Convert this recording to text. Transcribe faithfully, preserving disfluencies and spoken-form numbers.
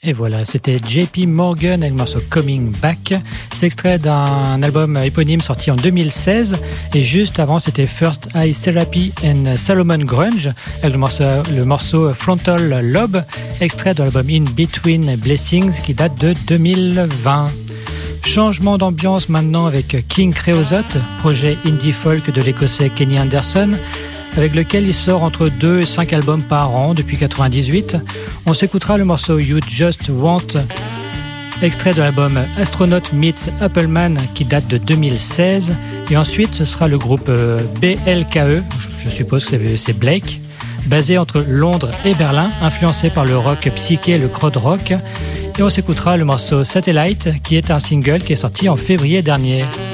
Et voilà, c'était J P Morgan avec le morceau Coming Back. C'est extrait d'un album éponyme sorti en deux mille seize. Et juste avant, c'était First Eye Therapy and Salomon Grunge avec le morceau, le morceau Frontal Lobe, extrait de l'album In Between Blessings qui date de deux mille vingt. Changement d'ambiance maintenant avec King Creosote, projet indie folk de l'écossais Kenny Anderson, avec lequel il sort entre deux et cinq albums par an depuis quatre-vingt-dix-huit. On s'écoutera le morceau You Just Want, extrait de l'album Astronaut Meets Appleman qui date de deux mille seize. Et ensuite, ce sera le groupe B L K E, je suppose que c'est Blake, basé entre Londres et Berlin, influencé par le rock psyché et le crowd rock. Et on s'écoutera le morceau Satellite, qui est un single qui est sorti en février dernier.